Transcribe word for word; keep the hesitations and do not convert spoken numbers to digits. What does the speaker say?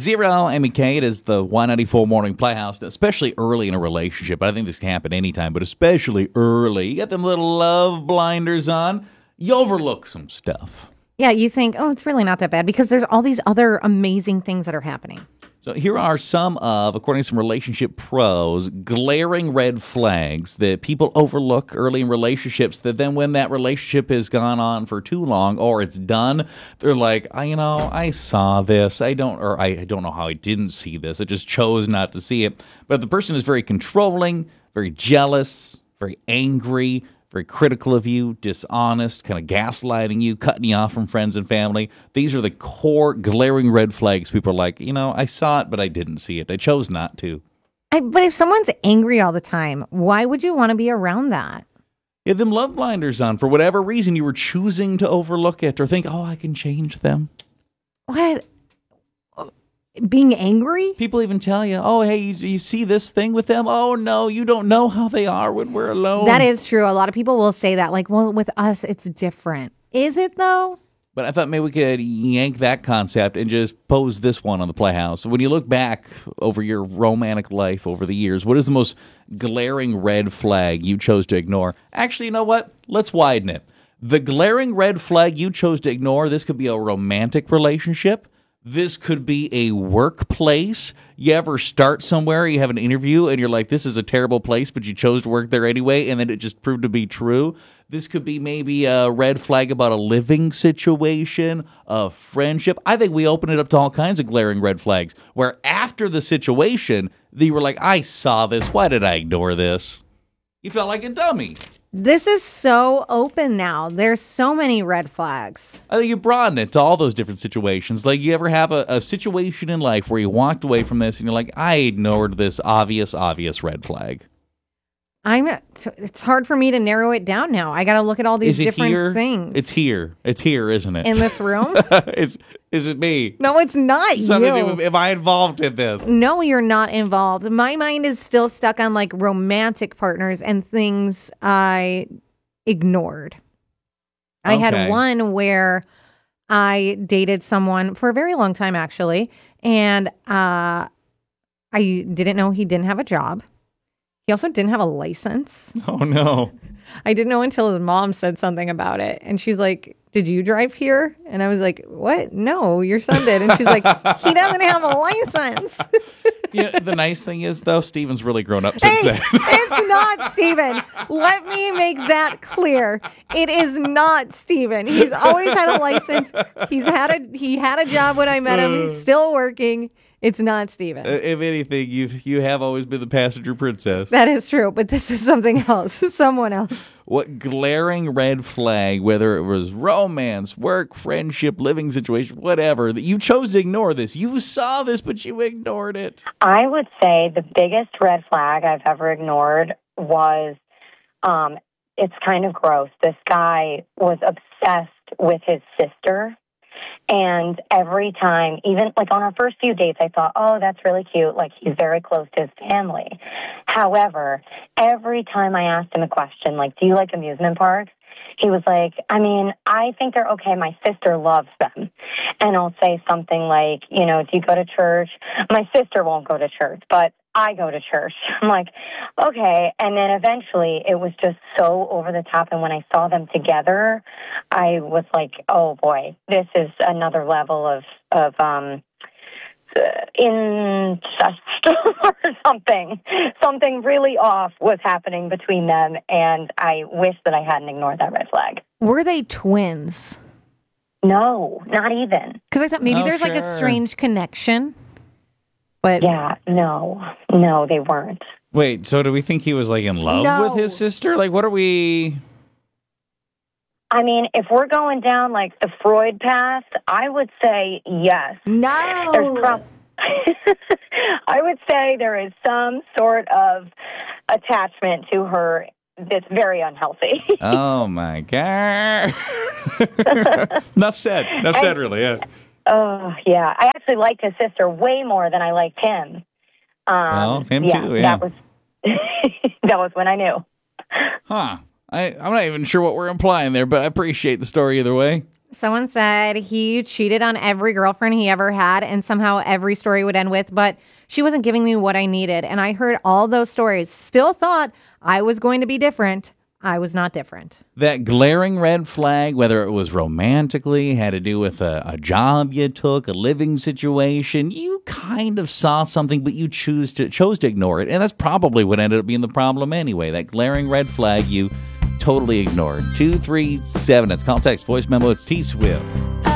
Zero, Amy K. It is the Y ninety-four Morning Playhouse, especially early in a relationship. But I think this can happen anytime, but especially early. You got them little love blinders on. You overlook some stuff. Yeah, you think, oh, it's really not that bad because there's all these other amazing things that are happening. So here are some of, according to some relationship pros, glaring red flags that people overlook early in relationships that then when that relationship has gone on for too long or it's done, they're like, I, you know, I saw this. I don't, or I, I don't know how I didn't see this. I just chose not to see it. But if the person is very controlling, very jealous, very angry, very critical of you, dishonest, kind of gaslighting you, cutting you off from friends and family. These are the core glaring red flags. People are like, you know, I saw it, but I didn't see it. I chose not to. I, but if someone's angry all the time, why would you want to be around that? You have them love blinders on. For whatever reason, you were choosing to overlook it or think, oh, I can change them. What? Being angry? People even tell you, oh, hey, you, you see this thing with them? Oh, no, you don't know how they are when we're alone. That is true. A lot of people will say that. Like, well, with us, it's different. Is it, though? But I thought maybe we could yank that concept and just pose this one on the Playhouse. When you look back over your romantic life over the years, what is the most glaring red flag you chose to ignore? Actually, you know what? Let's widen it. The glaring red flag you chose to ignore, this could be a romantic relationship. This could be a workplace. You ever start somewhere, you have an interview, and you're like, this is a terrible place, but you chose to work there anyway, and then it just proved to be true. This could be maybe a red flag about a living situation, a friendship. I think we open it up to all kinds of glaring red flags, where after the situation, you were like, I saw this. Why did I ignore this? You felt like a dummy. This is so open now. There's so many red flags. I think you broaden it to all those different situations. Like, you ever have a, a situation in life where you walked away from this and you're like, I ignored this obvious, obvious red flag? I'm. It's hard for me to narrow it down now. I got to look at all these Is it different here? things. It's here. It's here, isn't it? In this room? it's, is it me? No, it's not Something you. to do with- am I involved in this? No, you're not involved. My mind is still stuck on like romantic partners and things I ignored. I Okay. had one where I dated someone for a very long time, actually, and uh, I didn't know he didn't have a job. He also didn't have a license. Oh, no. I didn't know until his mom said something about it. And she's like, did you drive here? And I was like, what? No, your son did. And she's like, he doesn't have a license. Yeah, the nice thing is, though, Steven's really grown up since Hey, then. it's not Steven. Let me make that clear. It is not Steven. He's always had a license. He's had a he had a job when I met him. He's still working. It's not Steven. Uh, if anything, you you have always been the passenger princess. That is true, but this is something else. Someone else. What glaring red flag, whether it was romance, work, friendship, living situation, whatever, that you chose to ignore this. You saw this, but you ignored it. I would say the biggest red flag I've ever ignored was, um, it's kind of gross. This guy was obsessed with his sister. And every time, even like on our first few dates, I thought, oh, that's really cute. Like, he's very close to his family. However, every time I asked him a question, like, do you like amusement parks? He was like, I mean, I think they're okay. My sister loves them. And I'll say something like, you know, do you go to church? My sister won't go to church, but I go to church. I'm like, okay. And then eventually it was just so over the top. And when I saw them together, I was like, oh boy, this is another level of, of, um, incest or something. Something really off was happening between them, and I wish that I hadn't ignored that red flag. Were they twins? No, not even. Because I thought maybe Oh, there's like a sure. strange connection. But Yeah, no, no, they weren't. Wait, so do we think he was like in love No. with his sister? Like, what are we? I mean, if we're going down like the Freud path, I would say yes. There's no. prob- I would say there is some sort of attachment to her that's very unhealthy. Oh my god! Enough said. Enough said. Really, yeah. Oh, yeah. I actually liked his sister way more than I liked him. Um, Well, him yeah, too, yeah. That was, that was when I knew. Huh? I I'm not even sure what we're implying there, but I appreciate the story either way. Someone said he cheated on every girlfriend he ever had, and somehow every story would end with, but she wasn't giving me what I needed. And I heard all those stories, still thought I was going to be different. I was not different. That glaring red flag, whether it was romantically, had to do with a, a job you took, a living situation, you kind of saw something, but you choose to chose to ignore it. And that's probably what ended up being the problem anyway. That glaring red flag you totally ignored. two three seven, it's call text voice memo, it's T Swift.